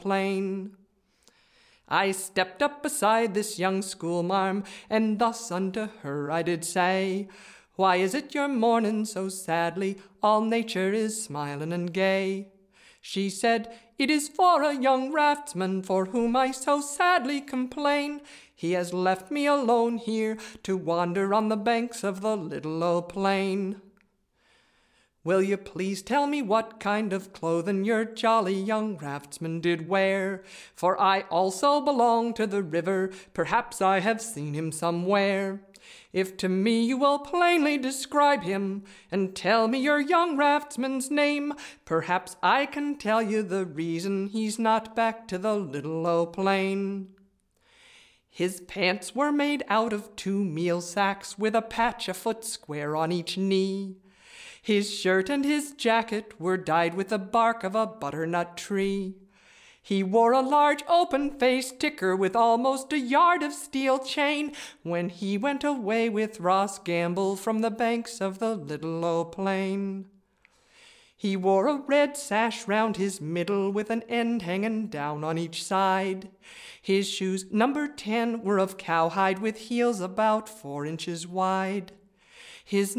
plain. I stepped up beside this young schoolmarm, and thus unto her I did say, Why is it you're mourning so sadly? All nature is smiling and gay. She said, It is for a young raftsman for whom I so sadly complain. He has left me alone here to wander on the banks of the little old plain. Will you please tell me what kind of clothing your jolly young raftsman did wear? For I also belong to the river, perhaps I have seen him somewhere. If to me you will plainly describe him, and tell me your young raftsman's name, perhaps I can tell you the reason he's not back to the little old plain. His pants were made out of 2 meal sacks, with a patch a foot square on each knee. His shirt and his jacket were dyed with the bark of a butternut tree. He wore a large open-faced ticker with almost a yard of steel chain when he went away with Ross Gamble from the banks of the little old plain. He wore a red sash round his middle with an end hanging down on each side. His shoes, number 10, were of cowhide with heels about 4 inches wide. His